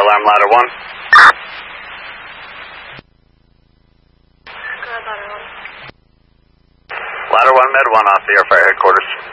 alarm, ladder 1. Ladder 1, med 1 off the airfire headquarters.